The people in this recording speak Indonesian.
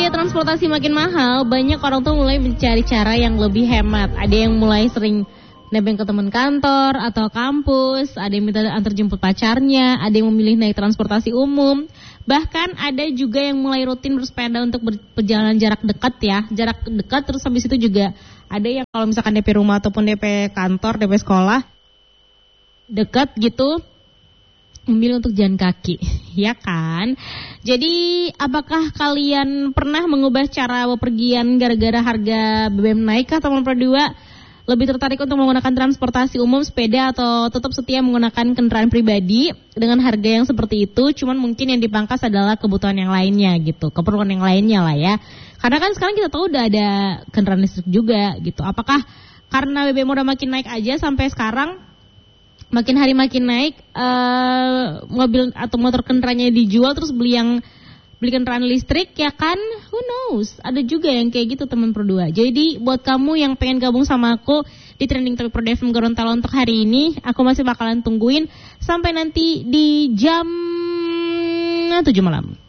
biaya transportasi makin mahal, banyak orang tuh mulai mencari cara yang lebih hemat. Ada yang mulai sering nebeng ke teman kantor atau kampus, ada yang minta antar jemput pacarnya, ada yang memilih naik transportasi umum. Bahkan ada juga yang mulai rutin bersepeda untuk perjalanan jarak dekat ya. Jarak dekat, terus habis itu juga ada yang kalau misalkan DP rumah ataupun DP kantor, DP sekolah dekat gitu, memilih untuk jalan kaki, ya kan? Jadi, apakah kalian pernah mengubah cara bepergian gara-gara harga BBM naik atau berdua? Lebih tertarik untuk menggunakan transportasi umum, sepeda, atau tetap setia menggunakan kendaraan pribadi dengan harga yang seperti itu? Cuman mungkin yang dipangkas adalah kebutuhan yang lainnya gitu, keperluan yang lainnya lah ya. Karena kan sekarang kita tahu udah ada kendaraan listrik juga gitu. Apakah karena BBM udah makin naik aja sampai sekarang makin hari makin naik, mobil atau motor kendaraannya dijual terus beli kendaraan listrik ya kan? Who knows? Ada juga yang kayak gitu teman Pro2. Jadi buat kamu yang pengen gabung sama aku di Trending Topic Pro FM Gorontalo untuk hari ini, aku masih bakalan tungguin sampai nanti di jam 7 malam.